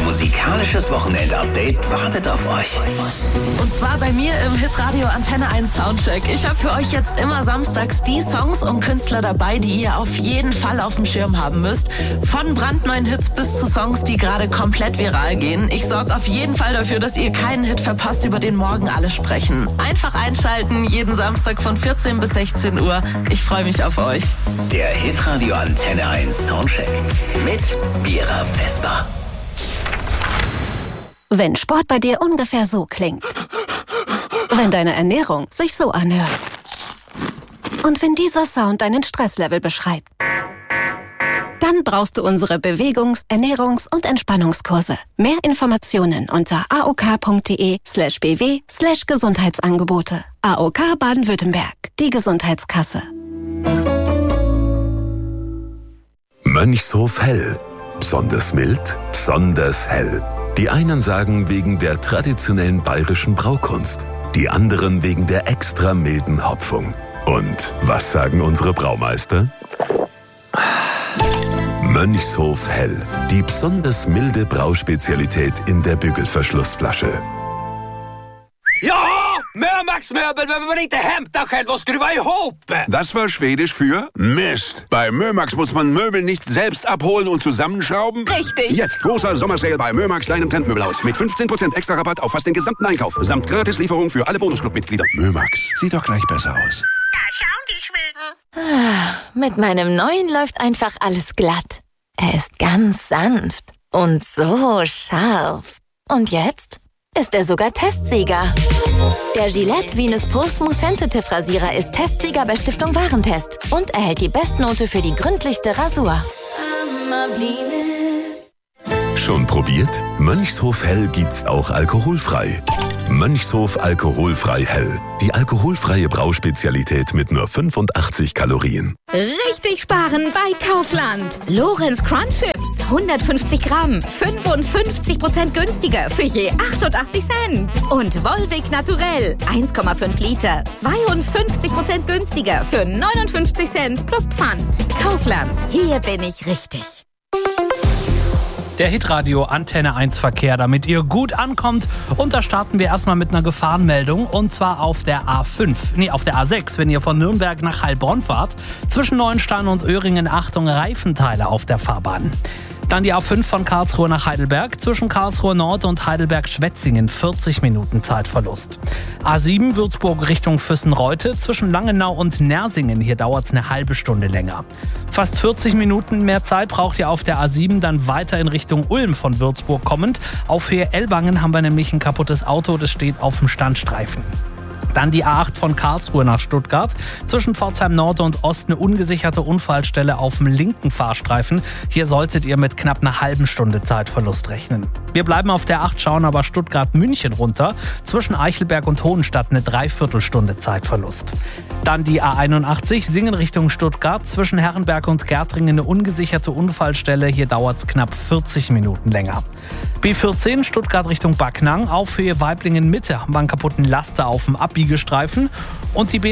musikalisches Wochenend-Update wartet auf euch. Und zwar bei mir im Hitradio Antenne 1 Soundcheck. Ich habe für euch jetzt immer samstags die Songs und Künstler dabei, die ihr auf jeden Fall auf dem Schirm haben müsst. Von brandneuen Hits bis zu Songs, die gerade komplett viral gehen. Ich sorge auf jeden Fall dafür, dass ihr keinen Hit verpasst, über den morgen alle sprechen. Einfach einschalten, jeden Samstag von 14 bis 16 Uhr. Ich freue mich auf euch. Der Hitradio Antenne 1 Soundcheck mit Mira Vesper. Wenn Sport bei dir ungefähr so klingt. Wenn deine Ernährung sich so anhört. Und wenn dieser Sound deinen Stresslevel beschreibt. Dann brauchst du unsere Bewegungs-, Ernährungs- und Entspannungskurse. Mehr Informationen unter aok.de/bw/Gesundheitsangebote. AOK Baden-Württemberg, die Gesundheitskasse. Mönchshof Hell. Besonders mild, besonders hell. Die einen sagen wegen der traditionellen bayerischen Braukunst, die anderen wegen der extra milden Hopfung. Und was sagen unsere Braumeister? Mönchshof Hell, die besonders milde Brauspezialität in der Bügelverschlussflasche. Ja, Mömax-Möbel behöver man inte hämta själv och skruva ihop. Das war Schwedisch für Mist. Bei Mömax muss man Möbel nicht selbst abholen und zusammenschrauben. Richtig. Jetzt großer Sommersale bei Mömax, deinem Trendmöbelhaus. Mit 15% extra Rabatt auf fast den gesamten Einkauf. Samt Gratislieferung für alle Bonusclub-Mitglieder. Mömax, sieht doch gleich besser aus. Da schauen die Schweden. Mit meinem neuen läuft einfach alles glatt. Er ist ganz sanft und so scharf. Und jetzt ist er sogar Testsieger. Der Gillette Venus Pro Smooth Sensitive Rasierer ist Testsieger bei Stiftung Warentest und erhält die Bestnote für die gründlichste Rasur. Schon probiert? Mönchshof Hell gibt's auch alkoholfrei. Mönchshof Alkoholfrei Hell. Die alkoholfreie Brauspezialität mit nur 85 Kalorien. Richtig sparen bei Kaufland. Lorenz Crunch Chips, 150 Gramm, 55% günstiger für je 88 Cent. Und Volvic Naturell, 1,5 Liter, 52% günstiger für 59 Cent plus Pfand. Kaufland, hier bin ich richtig. Der Hitradio Antenne 1 Verkehr, damit ihr gut ankommt. Und da starten wir erstmal mit einer Gefahrenmeldung. Und zwar auf der auf der A6, wenn ihr von Nürnberg nach Heilbronn fahrt. Zwischen Neuenstein und Öhringen, Achtung, Reifenteile auf der Fahrbahn. Dann die A5 von Karlsruhe nach Heidelberg. Zwischen Karlsruhe Nord und Heidelberg-Schwetzingen 40 Minuten Zeitverlust. A7 Würzburg Richtung Füssenreute. Zwischen Langenau und Nersingen. Hier dauert es eine halbe Stunde länger. Fast 40 Minuten mehr Zeit braucht ihr auf der A7 dann weiter in Richtung Ulm von Würzburg kommend. Auf Höhe Ellwangen haben wir nämlich ein kaputtes Auto, das steht auf dem Standstreifen. Dann die A8 von Karlsruhe nach Stuttgart. Zwischen Pforzheim Nord und Ost eine ungesicherte Unfallstelle auf dem linken Fahrstreifen. Hier solltet ihr mit knapp einer halben Stunde Zeitverlust rechnen. Wir bleiben auf der 8, schauen aber Stuttgart-München runter. Zwischen Eichelberg und Hohenstadt eine Dreiviertelstunde Zeitverlust. Dann die A81 Singen Richtung Stuttgart. Zwischen Herrenberg und Gärtringen eine ungesicherte Unfallstelle. Hier dauert es knapp 40 Minuten länger. B14 Stuttgart Richtung Backnang. Auf Höhe Weiblingen Mitte haben wir einen kaputten Laster auf dem Abbiegestreifen. Und die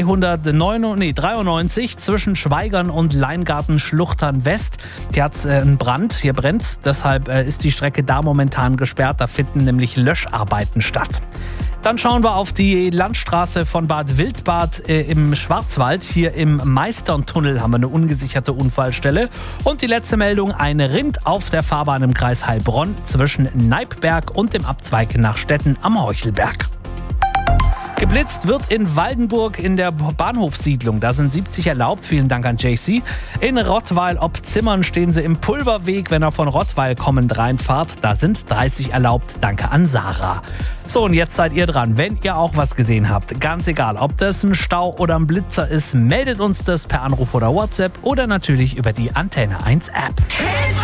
B293 zwischen Schweigern und Leingarten-Schluchtern West. Hier hat es einen Brand, hier brennt. Deshalb ist die Strecke da momentan gesperrt. Da finden nämlich Löscharbeiten statt. Dann schauen wir auf die Landstraße von Bad Wildbad im Schwarzwald. Hier im Meisterntunnel haben wir eine ungesicherte Unfallstelle. Und die letzte Meldung, ein Rind auf der Fahrbahn im Kreis Heilbronn zwischen Neipberg und dem Abzweig nach Stetten am Heuchelberg. Geblitzt wird in Waldenburg in der Bahnhofssiedlung. Da sind 70 erlaubt. Vielen Dank an JC. In Rottweil ob Zimmern stehen sie im Pulverweg, wenn ihr von Rottweil kommend reinfahrt. Da sind 30 erlaubt. Danke an Sarah. So, und jetzt seid ihr dran. Wenn ihr auch was gesehen habt, ganz egal, ob das ein Stau oder ein Blitzer ist, meldet uns das per Anruf oder WhatsApp oder natürlich über die Antenne 1 App.